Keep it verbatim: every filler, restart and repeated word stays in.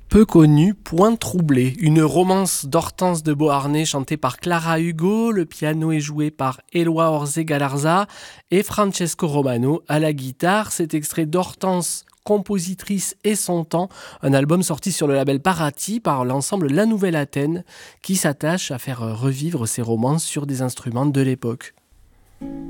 Peu connue, point troublée, une romance d'Hortense de Beauharnais chantée par Clara Hugo, le piano est joué par Eloi Orze-Galarza et Francesco Romano à la guitare. Cet extrait d'Hortense, compositrice et son temps, un album sorti sur le label Parati par l'ensemble La Nouvelle Athènes qui s'attache à faire revivre ces romances sur des instruments de l'époque.